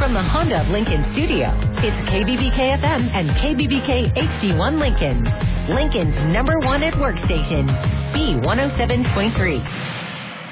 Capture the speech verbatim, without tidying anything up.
From the Honda of Lincoln studio, it's K B B K F M and K B B K H D one Lincoln. Lincoln's number one at work station, B one oh seven point three.